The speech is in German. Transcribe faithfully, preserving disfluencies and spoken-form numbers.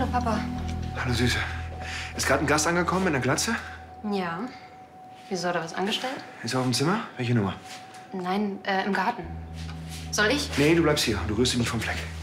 Hallo, Papa. Hallo, Süße. Ist gerade ein Gast angekommen in der Glatze? Ja. Wieso, hat er was angestellt? Ist er auf dem Zimmer? Welche Nummer? Nein, äh, im Garten. Soll ich? Nee, du bleibst hier. Du rührst dich nicht vom Fleck.